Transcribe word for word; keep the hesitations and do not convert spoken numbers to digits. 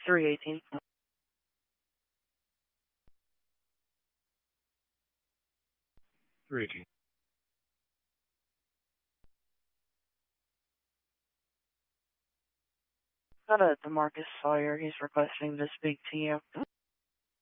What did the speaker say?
three eighteen. three eighteen. Got a Demarcus Sawyer. He's requesting to speak to you.